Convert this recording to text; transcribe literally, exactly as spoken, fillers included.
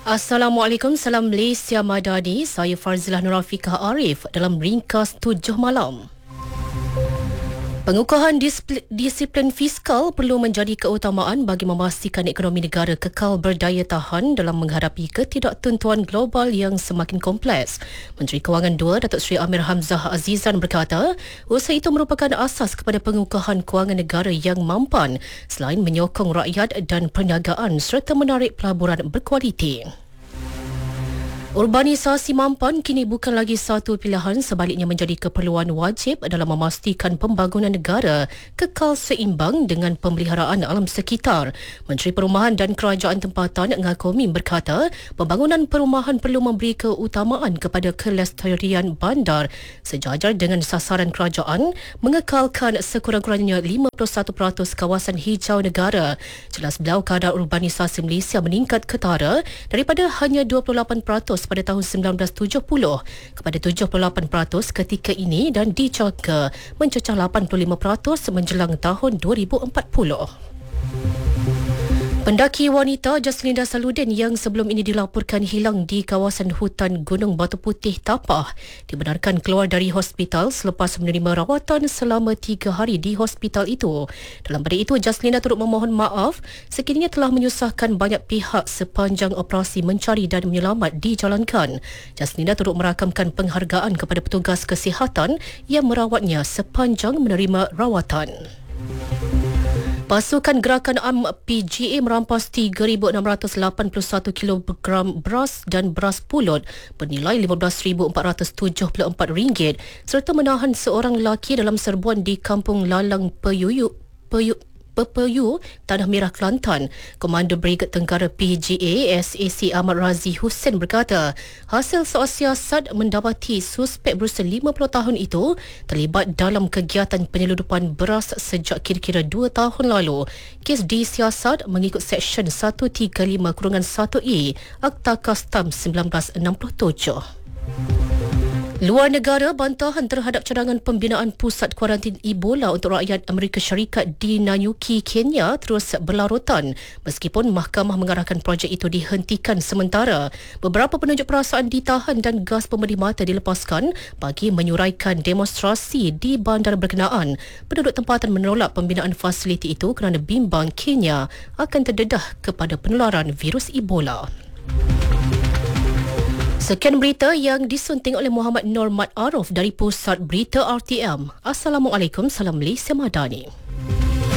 Assalamualaikum, salam Malaysia Madani. Saya Farzilah Nurafiqah Arif dalam ringkas tujuh malam. Pengukuhan disiplin, disiplin fiskal perlu menjadi keutamaan bagi memastikan ekonomi negara kekal berdaya tahan dalam menghadapi ketidaktentuan global yang semakin kompleks. Menteri Kewangan dua, Datuk Seri Amir Hamzah Azizan berkata, usaha itu merupakan asas kepada pengukuhan kewangan negara yang mampan selain menyokong rakyat dan perniagaan serta menarik pelaburan berkualiti. Urbanisasi mampan kini bukan lagi satu pilihan, sebaliknya menjadi keperluan wajib dalam memastikan pembangunan negara kekal seimbang dengan pemeliharaan alam sekitar. Menteri Perumahan dan Kerajaan Tempatan Ngakomi berkata, pembangunan perumahan perlu memberi keutamaan kepada kelestarian bandar sejajar dengan sasaran kerajaan mengekalkan sekurang-kurangnya lima puluh satu peratus kawasan hijau negara. Jelas beliau, kadar urbanisasi Malaysia meningkat ketara daripada hanya dua puluh lapan peratus pada tahun sembilan belas tujuh puluh kepada tujuh puluh lapan peratus ketika ini dan dijangka mencecah lapan puluh lima peratus menjelang tahun dua ribu empat puluh. Pendaki wanita Jaslinda Saludin yang sebelum ini dilaporkan hilang di kawasan hutan Gunung Batu Putih Tapah dibenarkan keluar dari hospital selepas menerima rawatan selama tiga hari di hospital itu. Dalam pada itu, Jaslinda turut memohon maaf sekiranya telah menyusahkan banyak pihak sepanjang operasi mencari dan menyelamat dijalankan. Jaslinda turut merakamkan penghargaan kepada petugas kesihatan yang merawatnya sepanjang menerima rawatan. Pasukan Gerakan Am P G A merampas tiga ribu enam ratus lapan puluh satu kilogram beras dan beras pulut bernilai lima belas ribu empat ratus tujuh puluh empat ringgit serta menahan seorang lelaki dalam serbuan di Kampung Lalang Peyuyu, Peyuyu Pepeyu, Tanah Merah, Kelantan. Komander Brigad Tentera P G A S A C Ahmad Razi Hussein berkata, hasil soal siasat mendapati suspek berusia lima puluh tahun itu terlibat dalam kegiatan penyeludupan beras sejak kira-kira dua tahun lalu. Kes disiasat mengikut Seksyen seratus tiga puluh lima satu E Akta Kastam seribu sembilan ratus enam puluh tujuh. Luar negara, bantahan terhadap cadangan pembinaan pusat kuarantin Ebola untuk rakyat Amerika Syarikat di Nanyuki, Kenya terus berlarutan meskipun mahkamah mengarahkan projek itu dihentikan sementara. Beberapa penunjuk perasaan ditahan dan gas pemedih mata dilepaskan bagi menyuraikan demonstrasi di bandar berkenaan. Penduduk tempatan menolak pembinaan fasiliti itu kerana bimbang Kenya akan terdedah kepada penularan virus Ebola. Sekian berita yang disunting oleh Muhammad Nur Mat Arif dari Pusat Berita R T M. Assalamualaikum, salam Malaysia Madani.